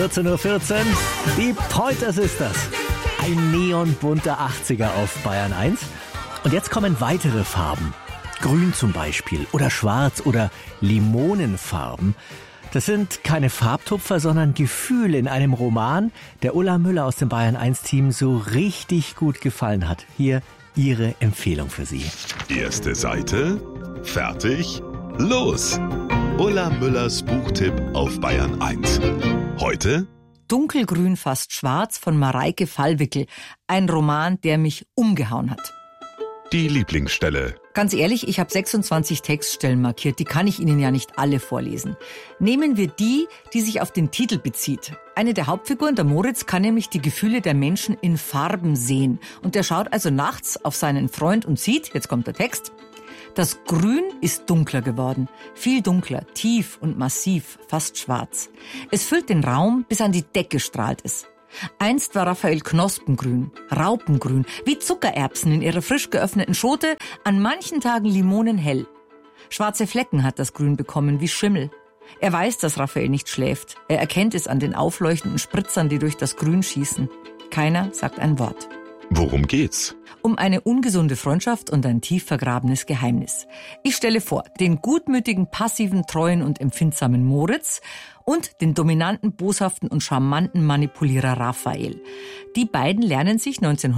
14:14 Uhr. Die Pointer Sisters. Ein neonbunter 80er auf Bayern 1. Und jetzt kommen weitere Farben. Grün zum Beispiel oder schwarz oder Limonenfarben. Das sind keine Farbtupfer, sondern Gefühle in einem Roman, der Ulla Müller aus dem Bayern 1 Team so richtig gut gefallen hat. Hier ihre Empfehlung für Sie. Erste Seite, fertig, los! Ulla Müllers Buchtipp auf Bayern 1. Heute Dunkelgrün, fast schwarz von Mareike Fallwickel. Ein Roman, der mich umgehauen hat. die Lieblingsstelle. Ganz ehrlich, ich habe 26 Textstellen markiert, die kann ich Ihnen ja nicht alle vorlesen. Nehmen wir die, die sich auf den Titel bezieht. Eine der Hauptfiguren, der Moritz, kann nämlich die Gefühle der Menschen in Farben sehen. Und der schaut also nachts auf seinen Freund und sieht, jetzt kommt der Text, das Grün ist dunkler geworden, viel dunkler, tief und massiv, fast schwarz. Es füllt den Raum, bis an die Decke strahlt es. Einst war Raphael knospengrün, raupengrün, wie Zuckererbsen in ihrer frisch geöffneten Schote, an manchen Tagen limonenhell. Schwarze Flecken hat das Grün bekommen, wie Schimmel. Er weiß, dass Raphael nicht schläft. Er erkennt es an den aufleuchtenden Spritzern, die durch das Grün schießen. Keiner sagt ein Wort. Worum geht's? Um eine ungesunde Freundschaft und ein tief vergrabenes Geheimnis. Ich stelle vor, den gutmütigen, passiven, treuen und empfindsamen Moritz und den dominanten, boshaften und charmanten Manipulierer Raphael. Die beiden lernen sich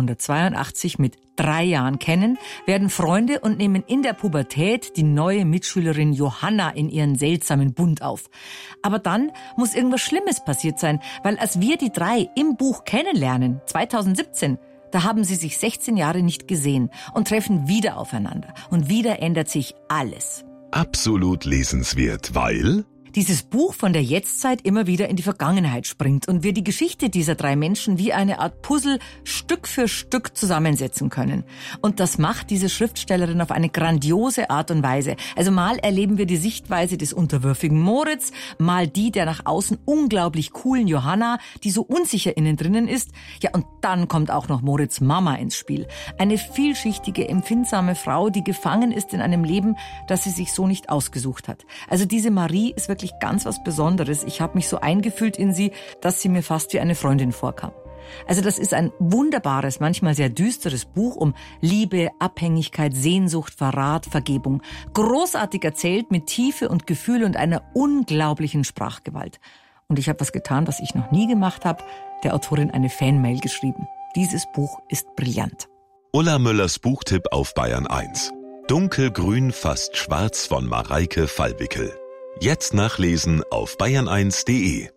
1982 mit 3 Jahren kennen, werden Freunde und nehmen in der Pubertät die neue Mitschülerin Johanna in ihren seltsamen Bund auf. Aber dann muss irgendwas Schlimmes passiert sein, weil als wir die 3 im Buch kennenlernen, 2017, da haben sie sich 16 Jahre nicht gesehen und treffen wieder aufeinander. Und wieder ändert sich alles. Absolut lesenswert, weil Dieses Buch von der Jetztzeit immer wieder in die Vergangenheit springt und wir die Geschichte dieser 3 Menschen wie eine Art Puzzle Stück für Stück zusammensetzen können. Und das macht diese Schriftstellerin auf eine grandiose Art und Weise. Also mal erleben wir die Sichtweise des unterwürfigen Moritz, mal die der nach außen unglaublich coolen Johanna, die so unsicher innen drinnen ist. Ja, und dann kommt auch noch Moritz' Mama ins Spiel. Eine vielschichtige, empfindsame Frau, die gefangen ist in einem Leben, das sie sich so nicht ausgesucht hat. Also diese Marie ist wirklich ganz was Besonderes. Ich habe mich so eingefühlt in sie, dass sie mir fast wie eine Freundin vorkam. Also das ist ein wunderbares, manchmal sehr düsteres Buch um Liebe, Abhängigkeit, Sehnsucht, Verrat, Vergebung. Großartig erzählt mit Tiefe und Gefühl und einer unglaublichen Sprachgewalt. Und ich habe was getan, was ich noch nie gemacht habe, der Autorin eine Fanmail geschrieben. Dieses Buch ist brillant. Ulla Müllers Buchtipp auf Bayern 1. Dunkelgrün, fast schwarz von Mareike Fallwickel. Jetzt nachlesen auf bayern1.de.